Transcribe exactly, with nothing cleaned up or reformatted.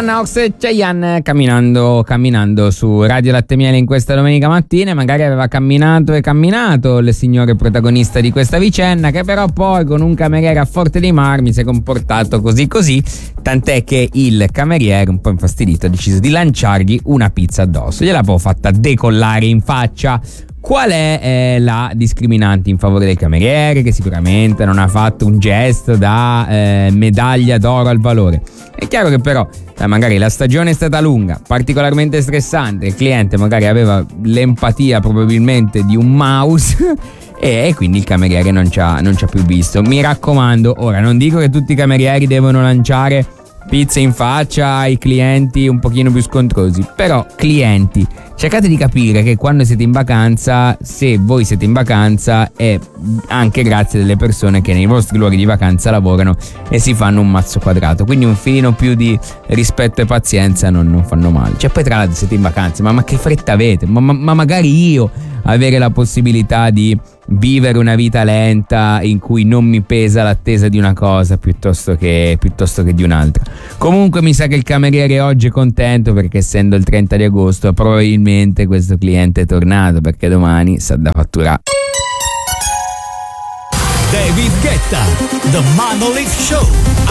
Anna Ox e Cheyenne camminando, camminando su Radio Latte Miele in questa domenica mattina. Magari aveva camminato e camminato il signore protagonista di questa vicenda, che però poi con un cameriere a Forte dei Marmi si è comportato così così, tant'è che il cameriere, un po' infastidito, ha deciso di lanciargli una pizza addosso, gliela poi fatta decollare in faccia. Qual è eh, la discriminante in favore del cameriere, che sicuramente non ha fatto un gesto da eh, medaglia d'oro al valore? È chiaro che però eh, magari la stagione è stata lunga, particolarmente stressante, il cliente magari aveva l'empatia probabilmente di un mouse e quindi il cameriere non ci ha, non ci ha più visto. Mi raccomando, ora non dico che tutti i camerieri devono lanciare pizze in faccia ai clienti un pochino più scontrosi, però clienti, cercate di capire che quando siete in vacanza, se voi siete in vacanza, è anche grazie delle persone che nei vostri luoghi di vacanza lavorano e si fanno un mazzo quadrato, quindi un filino più di rispetto e pazienza non, non fanno male. Cioè poi tra l'altro siete in vacanza, ma, ma che fretta avete? Ma, ma, ma magari io avere la possibilità di vivere una vita lenta in cui non mi pesa l'attesa di una cosa piuttosto che, piuttosto che di un'altra. Comunque mi sa che il cameriere oggi è contento, perché essendo il trenta di agosto probabilmente questo cliente è tornato, perché domani sa da fatturare. David Guetta, The Monolith Show,